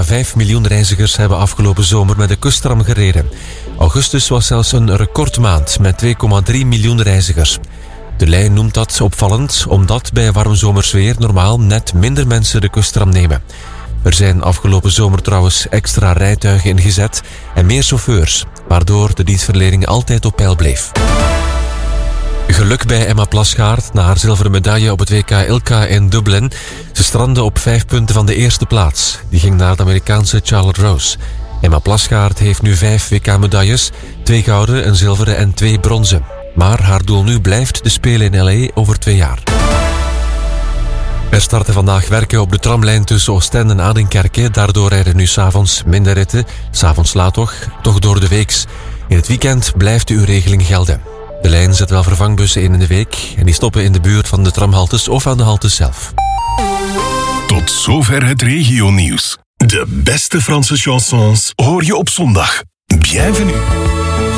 1,5 miljoen reizigers hebben afgelopen zomer met de kusttram gereden. Augustus was zelfs een recordmaand met 2,3 miljoen reizigers. De lijn noemt dat opvallend, omdat bij warm zomersweer normaal net minder mensen de kusttram nemen. Er zijn afgelopen zomer trouwens extra rijtuigen ingezet en meer chauffeurs, waardoor de dienstverlening altijd op peil bleef. Geluk bij Emma Plasgaard na haar zilveren medaille op het WK ILCA in Dublin. Ze strandde op 5 punten van de eerste plaats. Die ging naar de Amerikaanse Charlotte Rose. Emma Plasgaard heeft nu 5 WK-medailles, 2 gouden, een zilveren en 2 bronzen. Maar haar doel nu blijft de Spelen in LA over 2 jaar. Er starten vandaag werken op de tramlijn tussen Oostende en Adenkerke. Daardoor rijden nu 's avonds minder ritten. 's Avonds laat toch door de weeks. In het weekend blijft de uurregeling gelden. De lijn zet wel vervangbussen in de week en die stoppen in de buurt van de tramhaltes of aan de haltes zelf. Tot zover het regionieuws. De beste Franse chansons hoor je op zondag. Bienvenue.